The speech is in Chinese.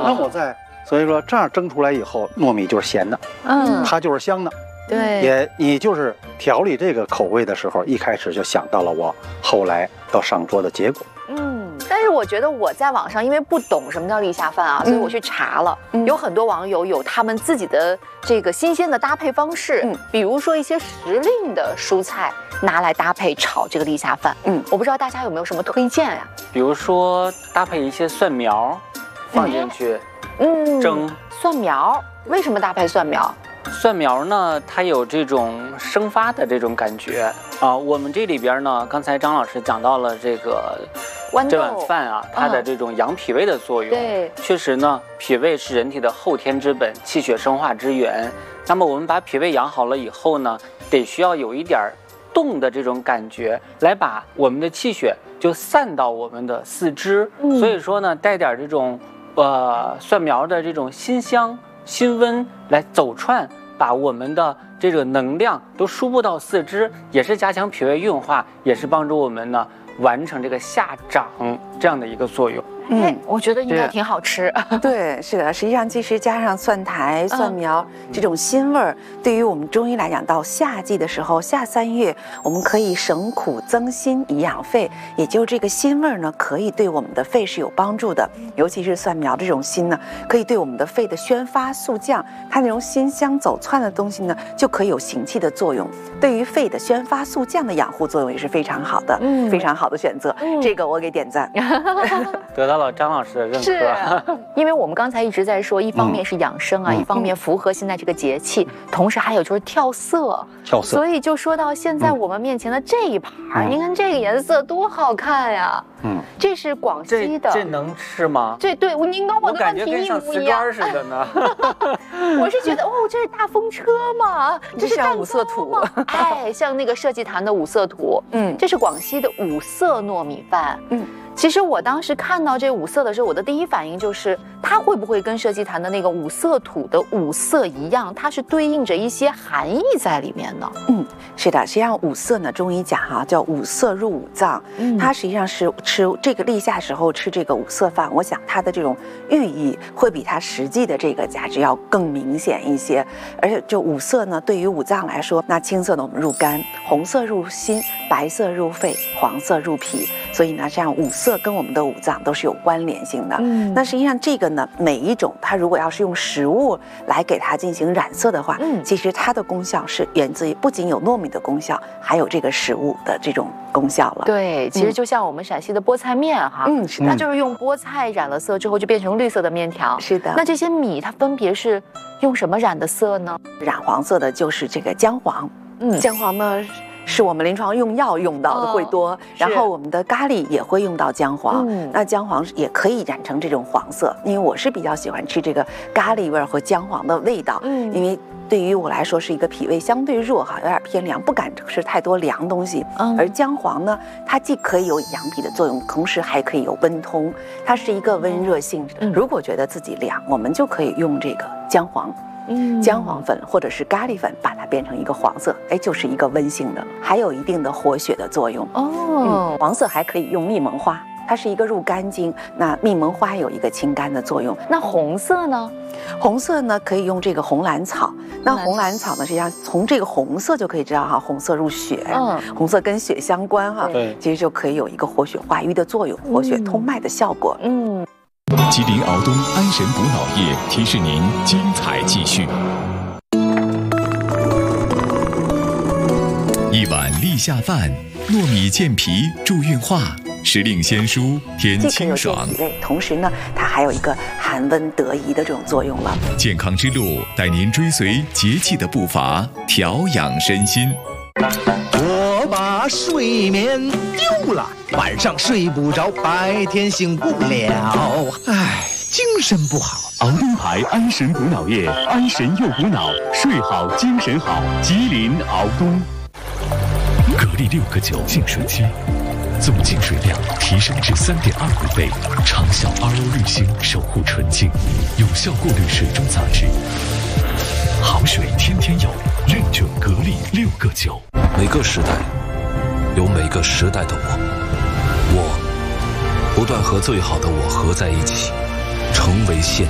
那我所以说这样蒸出来以后，糯米就是咸的，它就是香的。 对， 你就是调理这个口味的时候，一开始就想到了我后来要上桌的结果。 但是我觉得我在网上因为不懂什么叫立夏饭啊，所以我去查了，有很多网友有他们自己的这个新鲜的搭配方式，比如说一些时令的蔬菜拿来搭配炒这个立夏饭，我不知道大家有没有什么推荐呀？ 比如说搭配一些蒜苗放进去，蒸。 蒜苗为什么搭配蒜苗？ 蒜苗呢，它有这种生发的这种感觉啊。我们这里边呢，刚才张老师讲到了这个这碗饭啊，它的这种养脾胃的作用。 对， 确实呢，脾胃是人体的后天之本，气血生化之源。那么我们把脾胃养好了以后呢，得需要有一点动的这种感觉，来把我们的气血就散到我们的四肢。所以说呢，带点这种蒜苗的这种辛香辛温来走串，把我们的这个能量都输布到四肢，也是加强脾胃运化，也是帮助我们呢完成这个下长这样的一个作用。 我觉得应该挺好吃。 对，是的，实际上其实加上蒜苔、蒜苗这种辛味儿，对于我们中医来讲，到夏季的时候，夏3月，我们可以省苦增辛，以养肺。也就这个辛味儿呢，可以对我们的肺是有帮助的。尤其是蒜苗这种辛呢，可以对我们的肺的宣发速降，它那种辛香走窜的东西呢，就可以有行气的作用，对于肺的宣发速降的养护作用也是非常好的，非常好的选择。这个我给点赞。 得到了张老师的认可。 是，因为我们刚才一直在说，一方面是养生啊，一方面符合现在这个节气，同时还有就是跳色。所以就说到现在我们面前的这一盘，您看这个颜色多好看呀！这是广西的， 这能吃吗？ 对，您跟我的问题一模一样。 似的呢。 我是觉得这是大风车吗？这是像五色土， 像那个社稷坛的五色土。这是广西的五色糯米饭。其实我当时看到这五色的时候，我的第一反应就是，它会不会跟社稷坛的那个五色土的五色一样，它是对应着一些含义在里面呢？ 是的，实际上五色呢，中医讲叫五色入五脏，它实际上是吃这个立夏时候吃这个五色饭，我想它的这种寓意会比它实际的这个价值要更明显一些。而且就五色呢，对于五脏来说，那青色呢我们入肝，红色入心，白色入肺，黄色入脾，所以呢，这样五色跟我们的五脏都是有关联性的。那实际上这个呢，每一种它如果要是用食物来给它进行染色的话，其实它的功效是源自于不仅有糯米的功效，还有这个食物的这种功效了。 对，其实就像我们陕西的菠菜面哈， 是的， 它就是用菠菜染了色之后就变成绿色的面条。 是的， 那这些米它分别是用什么染的色呢？ 染黄色的就是这个姜黄。姜黄呢是我们临床用药用到的会多，然后我们的咖喱也会用到姜黄。那姜黄也可以染成这种黄色，因为我是比较喜欢吃这个咖喱味和姜黄的味道。因为对于我来说是一个脾胃相对弱有点偏凉，不敢吃太多凉东西。而姜黄呢，它既可以有养脾的作用，同时还可以有温通，它是一个温热性质。如果觉得自己凉，我们就可以用这个姜黄。姜黄粉或者是咖喱粉，把它变成一个黄色，就是一个温性的，还有一定的活血的作用。黄色还可以用蜜蒙花，它是一个入肝经，那蜜蒙花有一个清肝的作用。 那红色呢？ 红色呢可以用这个红兰草。那红兰草呢，实际上从这个红色就可以知道红色入血，红色跟血相关其实就可以有一个活血化瘀的作用，活血通脉的效果。 吉林敖东安神补脑液提示您精彩继续。一碗立夏饭，糯米健脾助运化，时令鲜蔬添清爽。 同时呢，它还有一个寒温得宜的这种作用了。 健康之路带您追随节气的步伐，调养身心。 我把睡眠丢了，晚上睡不着，白天醒不了，精神不好。 敖东牌安神补脑液，安神又补脑，睡好精神好。吉林敖东。格力6个9净水机，总净水量提升至3.25倍，长效 RO 滤芯守护纯净，有效过滤水中杂质。好水天天有，认准格力6个9。 每个时代有每个时代的我不断和最好的我合在一起，成为现